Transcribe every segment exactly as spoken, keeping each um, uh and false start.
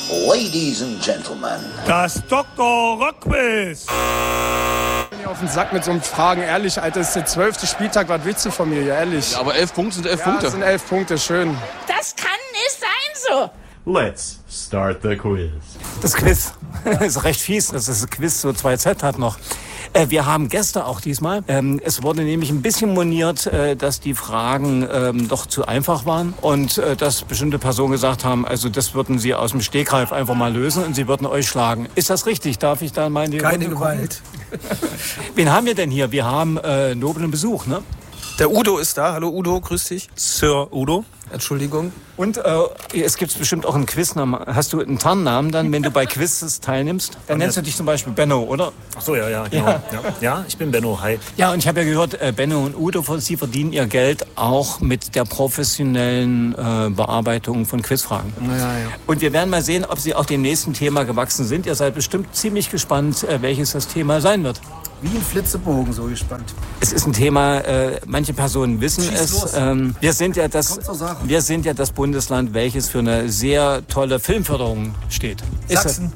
Ladies and Gentlemen. Das Doktor Rockquiz. Ich bin hier auf den Sack mit so einem Fragen, ehrlich, Alter, das ist der zwölfte Spieltag, was willst du von mir, ehrlich? Ja, aber elf Punkte sind elf ja, Punkte. das sind elf Punkte, schön. Das kann nicht sein so. Let's start the quiz. Das Quiz ist recht fies, dass das Quiz so zwei Z hat noch. Äh, wir haben Gäste auch diesmal. Ähm, es wurde nämlich ein bisschen moniert, äh, dass die Fragen ähm, doch zu einfach waren und äh, dass bestimmte Personen gesagt haben, also das würden sie aus dem Stegreif einfach mal lösen und sie würden euch schlagen. Ist das richtig? Darf ich da mal in die Keine Runde Gewalt. Wen haben wir denn hier? Wir haben äh, noblen Besuch, ne? Der Udo ist da. Hallo Udo, grüß dich. Sir Udo. Entschuldigung. Und äh, es gibt bestimmt auch einen Quiznamen. Hast du einen Tarnnamen dann, wenn du bei Quizzes teilnimmst? Dann nennst du dich zum Beispiel Benno, oder? Ach so, ja, ja, genau. Ja, ja. ja ich bin Benno, hi. Ja, und ich habe ja gehört, äh, Benno und Udo, sie verdienen ihr Geld auch mit der professionellen äh, Bearbeitung von Quizfragen. Ja, ja. Und wir werden mal sehen, ob sie auch dem nächsten Thema gewachsen sind. Ihr seid bestimmt ziemlich gespannt, äh, welches das Thema sein wird. Wie ein Flitzebogen, so gespannt. Es ist ein Thema, äh, manche Personen wissen Schieß es. los. Ähm, wir sind ja das, Kommt zur Sache. wir sind ja das Bundesland, welches für eine sehr tolle Filmförderung steht. Ist Sachsen.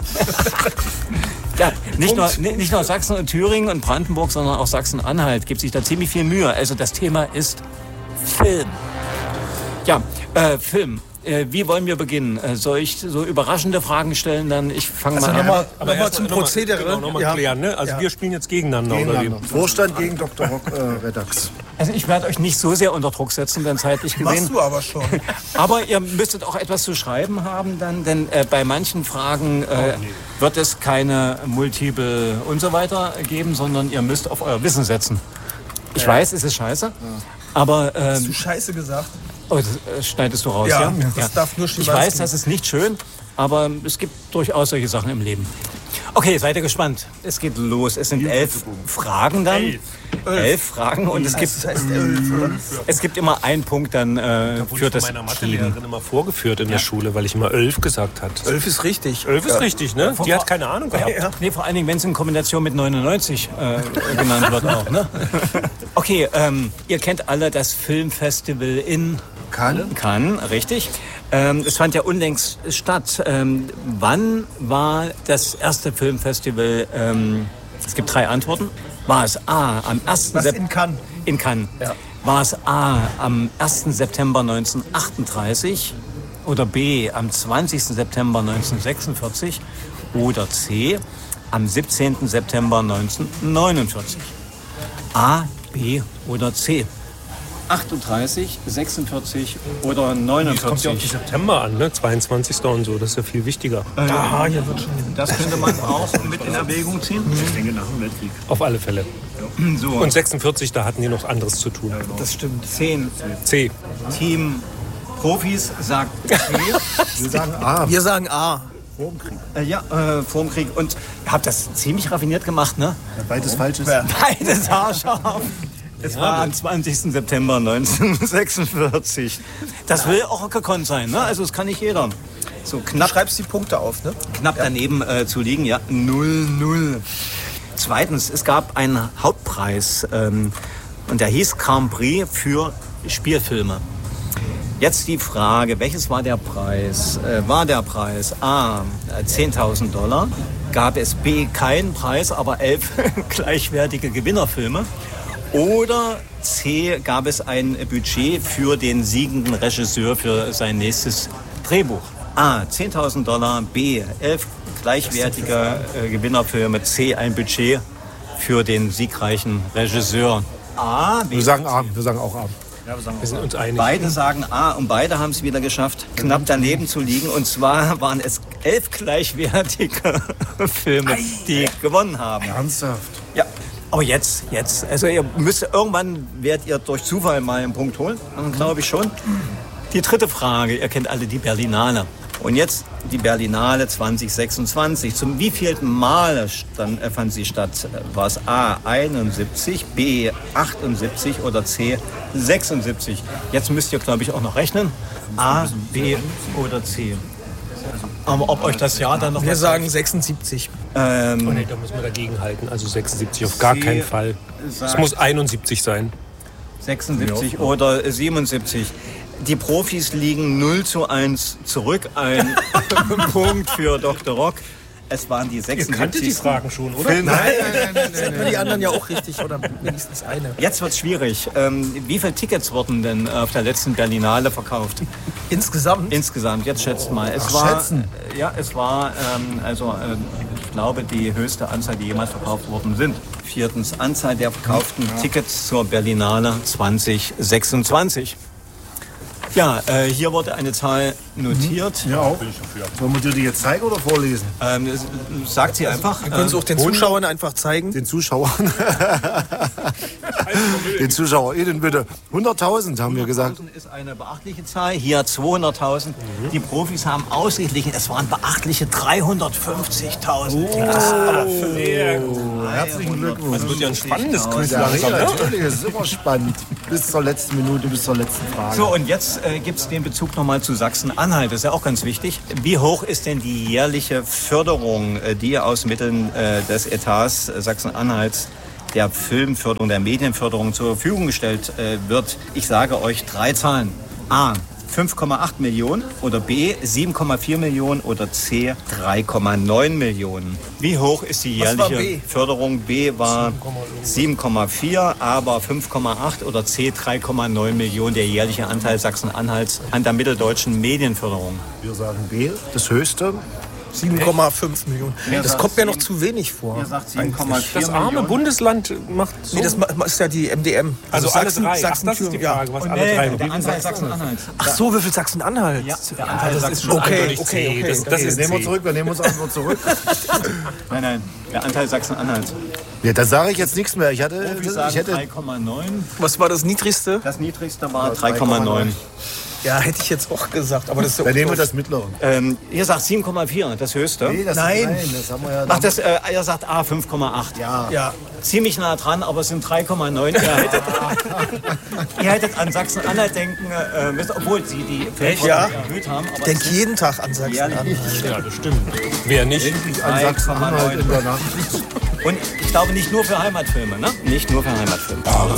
Ja, nicht nur, nicht nur Sachsen und Thüringen und Brandenburg, sondern auch Sachsen-Anhalt gibt sich da ziemlich viel Mühe. Also das Thema ist Film. Ja, äh, Film. Äh, wie wollen wir beginnen? Äh, soll ich so überraschende Fragen stellen? Dann ich fange Also mal an. nochmal noch mal zum noch mal- Prozedere. Genau, nochmal Ja. klären, ne? Also Ja. wir spielen jetzt gegeneinander, Gegeneinander. oder wie? Vorstand gegen Doktor Rock, äh, Redax. Also ich werde euch nicht so sehr unter Druck setzen, dann zeitlich gesehen. Machst du aber schon. Aber ihr müsstet auch etwas zu schreiben haben dann, denn äh, bei manchen Fragen äh, wird es keine Multiple und so weiter geben, sondern ihr müsst auf euer Wissen setzen. Ich weiß, es ist scheiße, aber Hast du ähm, Scheiße gesagt? oh, das äh, schneidest du raus, Ja, ja? das darf nur Ich Schimanski. weiß, das ist nicht schön, aber es gibt durchaus solche Sachen im Leben. Okay, seid ihr gespannt? Es geht los. Es sind elf Fragen dann. Elf, elf Fragen und es gibt, Das heißt elf, oder? es gibt immer einen Punkt dann äh, Wurde für ich das von meiner Team. Mathelehrerin immer vorgeführt in der Schule, weil ich immer elf gesagt hat. Elf ist richtig. Elf ist richtig, ne? Die hat keine Ahnung gehabt. Ja. Nee, vor allen Dingen, wenn es in Kombination mit neunundneunzig äh, genannt wird auch, ne? Okay, ähm, ihr kennt alle das Filmfestival in Kann? Cannes, richtig. Ähm, es fand ja unlängst statt. Ähm, wann war das erste Filmfestival? Ähm, es gibt drei Antworten. War es A am ersten Was Sep- in Cannes? in Cannes. Ja. War es A am ersten September neunzehnhundertachtunddreißig oder B am zwanzigsten September neunzehnhundertsechsundvierzig oder C am siebzehnten September neunzehnhundertneunundvierzig? A, B oder C? achtunddreißig, sechsundvierzig oder Das kommt ja auf die neunundvierzig? September an, ne? zweiundzwanzigsten und so, das ist ja viel wichtiger. Ah, hier wird schon. Das könnte man auch mit in Erwägung ziehen. Ich denke nach dem Weltkrieg. Auf alle Fälle. So, Und sechsundvierzig, da hatten die noch anderes zu tun. das stimmt. zehn. C. Team Profis sagt C. Wir sagen A. Wir sagen A. Äh, ja, äh, vorm Krieg. Und ihr habt das ziemlich raffiniert gemacht, ne? Beides falsch ist. Beides haarscharf. Es war am zwanzigsten September neunzehnhundertsechsundvierzig. Das will auch gekonnt sein, ne? Also das kann nicht jeder. So Du knapp, schreibst die Punkte auf, ne? knapp daneben äh, zu liegen, ja. null null. Zweitens, es gab einen Hauptpreis ähm, und der hieß Grand Prix für Spielfilme. Jetzt die Frage, welches war der Preis? Äh, war der Preis A, äh, zehntausend Dollar? Gab es B, keinen Preis, aber elf gleichwertige Gewinnerfilme? Oder C, gab es ein Budget für den siegenden Regisseur für sein nächstes Drehbuch? A, zehntausend Dollar, B, elf gleichwertige äh, Gewinnerfilme, C, ein Budget für den siegreichen Regisseur. A, Wir sagen A. Wir sagen auch A. Wir sind uns einig. Beide sagen A und beide haben es wieder geschafft, knapp daneben zu liegen. Und zwar waren es elf gleichwertige Filme, die gewonnen haben. Ernsthaft? Ja, aber jetzt, jetzt. Also ihr müsst, irgendwann werdet ihr durch Zufall mal einen Punkt holen, glaube ich schon. Die dritte Frage, ihr kennt alle die Berlinale. Und jetzt die Berlinale zwanzig sechsundzwanzig. Zum wievielten Mal stand, äh, fand sie statt? War es A einundsiebzig, B achtundsiebzig oder C sechsundsiebzig? Jetzt müsst ihr, glaube ich, auch noch rechnen. A, B oder C. Aber ob euch das Jahr dann noch... Wir was sagen sechsundsiebzig. sagt? Oh Ähm, nee, da müssen wir dagegen halten. Also sechsundsiebzig auf gar C keinen Fall. Es sagt- muss einundsiebzig sein. sechsundsiebzig oder siebenundsiebzig. Die Profis liegen null zu eins zurück. Ein Punkt für Doktor Rock. Es waren die Ihr kanntet die sechsundsiebzig. Fragen schon, oder? Filme. Nein, nein, nein, nein, nein, nein. Die anderen ja auch richtig oder wenigstens eine. Jetzt wird's schwierig. Ähm, wie viele Tickets wurden denn auf der letzten Berlinale verkauft? Insgesamt? Insgesamt, jetzt schätzt mal. Es Ach, war, schätzen. äh, Ja, es war, ähm, also äh, ich glaube, die höchste Anzahl, die jemals verkauft worden sind. Viertens, Anzahl der verkauften ja. Tickets zur Berlinale zwanzig sechsundzwanzig. Ja, äh, hier wurde eine Zahl notiert. Ja, auch. Sollen wir dir die jetzt zeigen oder vorlesen? Ähm, sagt sie einfach. Wir können es auch den Zuschauern einfach zeigen. Den Zuschauern. Den ZuschauerInnen bitte. hunderttausend haben wir gesagt. hunderttausend ist eine beachtliche Zahl. Hier zweihunderttausend. Mhm. Die Profis haben ausgeglichen. Es waren beachtliche dreihundertfünfzigtausend. Oh, sehr gut. Herzlichen Glückwunsch. Das wird ja ein spannendes Quiz Ja, langsam, ne? natürlich, es ist immer spannend. Bis zur letzten Minute, bis zur letzten Frage. So, und jetzt äh, gibt es den Bezug nochmal zu Sachsen-Anhalt. Das ist ja auch ganz wichtig. Wie hoch ist denn die jährliche Förderung, äh, die aus Mitteln äh, des Etats äh, Sachsen-Anhalts der Filmförderung, der Medienförderung zur Verfügung gestellt äh, wird? Ich sage euch drei Zahlen. A. fünf Komma acht Millionen oder B. sieben Komma vier Millionen oder C. drei Komma neun Millionen. Wie hoch ist die Was war jährliche B? Förderung? B war sieben Komma vier, A war fünf Komma acht oder C. drei Komma neun Millionen, der jährliche Anteil Sachsen-Anhalts an der mitteldeutschen Medienförderung. Wir sagen B, das höchste. sieben Komma fünf Millionen. Wer Das sagt kommt mir noch sieben? zu wenig vor. Ihr sagt sieben Komma vier Das arme Millionen. Bundesland macht so. Nee, das ma- ist ja die M D M. also alle Sachsen, drei. Ach, Sachsen, das ist die ja. Frage, was Und alle nee, drei. der Anteil Sachsen-Anhalt. Ach so, wie viel Sachsen-Anhalt? Ja, der Anteil Sachsen-Anhalt. Okay, Eindeutig okay, C. okay. Das, das Okay, ist nehmen wir C. zurück, wir nehmen uns einfach zurück. Nein, nein, der Anteil Sachsen-Anhalt. Ja, da sage ich jetzt nichts mehr. Ich hatte, Profis ich sagen hätte drei Komma neun. Was war das niedrigste? Das niedrigste war drei Komma neun. Ja, hätte ich jetzt auch gesagt. Aber das ist ja dann nehmen wir auch- das mittlere. Ähm, ihr sagt sieben Komma vier, das höchste. Nee, das Nein. nein, das haben wir ja. Ach, das, äh, ihr sagt A, fünf Komma acht. ja. Ja, Ziemlich nah dran, aber es sind drei Komma neun. Ihr hättet, ihr hättet an Sachsen-Anhalt denken äh, müssen, obwohl sie die Fläche Ja. erhöht haben. Aber ich denke jeden Tag an Sachsen-Anhalt. Ja, das stimmt. Wer nicht? An Sachsen-Anhalt in der Nacht. und ich glaube nicht nur für Heimatfilme, ne? Nicht nur für Heimatfilme.